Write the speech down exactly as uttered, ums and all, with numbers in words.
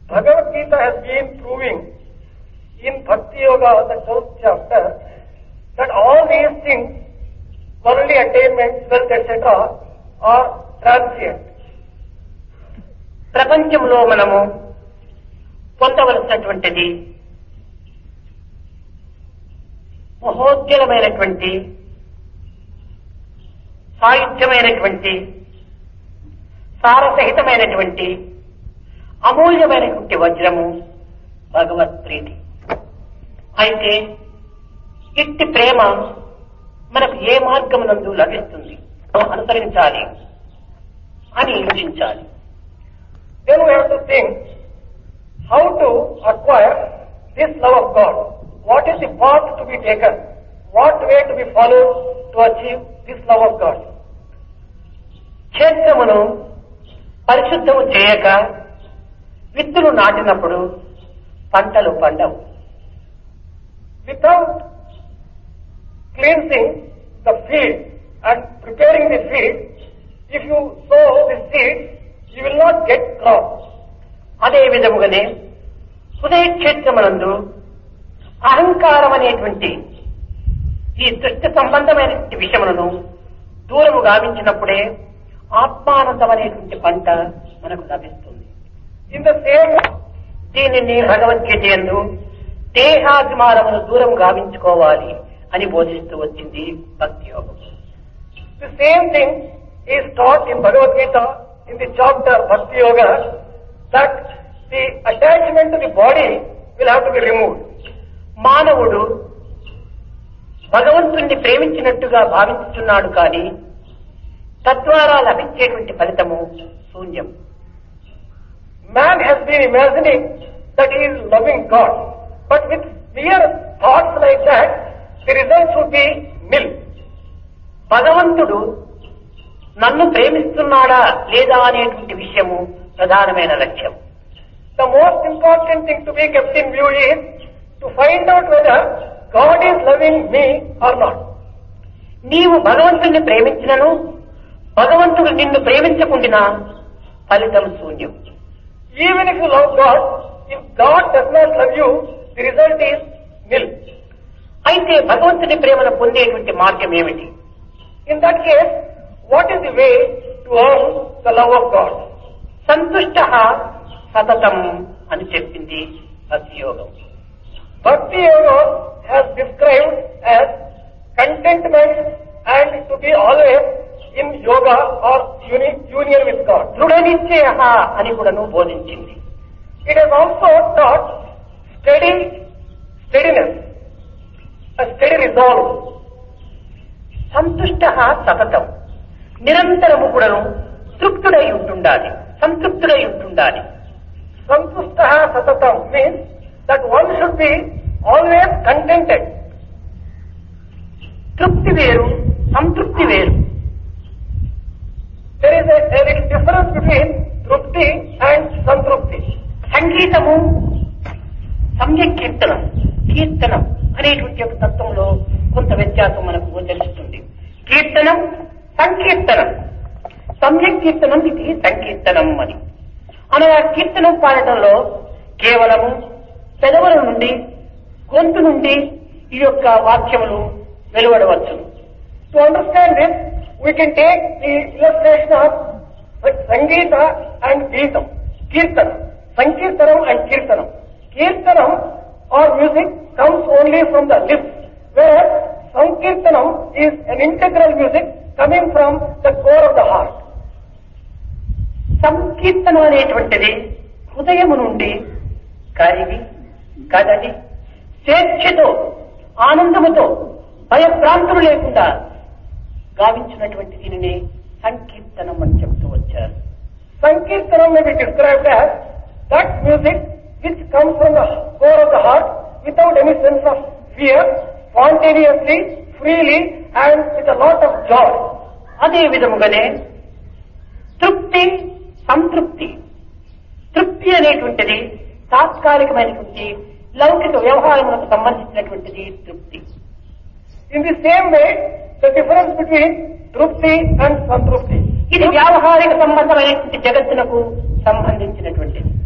Bhagavad Gita has been proving in Bhakti Yoga, the twelfth chapter, that all these things, worldly attainments, wealth, et cetera, are transient. ప్రపంచంలో మనము పొందవలసినటువంటిది మహోజ్వలమైనటువంటి సాయుధ్యమైనటువంటి సారసహితమైనటువంటి అమూల్యమైనటువంటి వజ్రము భగవత్ ప్రీతి. అయితే ఇట్టి ప్రేమ మనకు ఏ మార్గమునందు లభిస్తుంది, అనుసరించాలి అని యోచించాలి. Then we have to think how to acquire this love of God. What is the path to be taken? What way to be followed to achieve this love of God? క్షేత్రమును పరిశుద్ధము చేయక విత్తులు నాటినప్పుడు పంటలు పండవు. Without cleansing the field and preparing the field, if you sow the seed, you will not get crops. అదే విధముగానే హృదయ క్షేత్రమునందు అహంకారం అనేటువంటి ఈ దృష్టి సంబంధమైన విషయములను దూరము గావించినప్పుడే ఆత్మానందం అనేటువంటి పంట మనకు లభిస్తుంది. In the same దీనిని భగవద్గీత యందు దేహాభిమానమును దూరం గావించుకోవాలి అని బోధిస్తూ వచ్చింది భక్తి యోగం. The same thing is taught in Bhagavad Gita in the chapter Bhakti Yoga, that the attachment to the body will have to be removed. మానవుడు భగవంతుణ్ణి ప్రేమించినట్టుగా భావించుతున్నాడు కానీ తద్వారా లభించేటువంటి ఫలితము శూన్యం. Man has been imagining that he is loving God, but with mere thoughts like that, the results would be nil. భగవంతుడు నన్ను ప్రేమిస్తున్నాడా లేదా అనేటువంటి విషయము ప్రధానమైన లక్ష్యం. The most important thing to be kept in view is to find out whether God is loving me or not. నీవు భగవంతుణ్ణి ప్రేమించినను భగవంతుడు నిన్ను ప్రేమించకుండినా ఫలితం శూన్యం. Even if you love God, if God does not love you, the result is nil. అయితే భగవంతుని ప్రేమను పొందేటువంటి మార్గం ఏమిటి? In that case, what is the way to earn the love of God? సంతుష్టః సతతం అని చెప్పింది భక్తి యోగం. Bhakti Yoga has described as contentment and to be always in yoga or uni, union with God. దృఢ నిశ్చయః అని కూడాను బోధించింది. It has also taught steady steadiness, a steady resolve. సంతుష్టః సతతం, నిరంతరము కూడాను తృప్తుడై ఉంటుండాలి, సంతృప్తుడై ఉంటుండాలి. Santustaha satatam means that one should be always contented. తృప్తి వేరు, సంతృప్తి వేరు. There is a, a little difference between trupti and santrupti. సంగీతము సమ్యక్ కీర్తనం, కీర్తనం అనేటువంటి ఒక తత్వంలో కొంత వ్యత్యాసం మనకు గోచరిస్తుంది. కీర్తనం సంకీర్తనం, సమ్యక్ కీర్తనం ఇది సంకీర్తనం అని. అనగా కీర్తనం పాడటంలో కేవలము పెదవుల నుండి గొంతు నుండి ఈ యొక్క వాక్యములు వెలువడవచ్చు. To understand this, we can take the illustration of Sangeeta and Geetam, Kirtanam, Sankirtanam and Kirtanam. Kirtanam or music comes only from the lips, whereas Sankirtanam is an integral music coming from the core of the heart. సంకీర్తనం అనేటువంటిది హృదయము నుండి కరిగి కదలి స్వేచ్ఛతో ఆనందముతో భయభ్రాంతులు లేకుండా గావించినటువంటి దీనిని సంకీర్తనం అని చెప్తూ వచ్చారు. Sankirtanam may be described as that music which comes from the core of the heart without any sense of fear, spontaneously, freely and with a lot of joy. అదే విధముగానే తృప్తి సంతృప్తి. తృప్తి అనేటువంటిది తాత్కాలికమైనటువంటి లౌకిక వ్యవహారములకు సంబంధించినటువంటిది తృప్తి. In the same way, the difference between trupti and santrupti. ఇది వ్యావహారిక సంబంధమైనటువంటి జగత్తునకు సంబంధించినటువంటిది.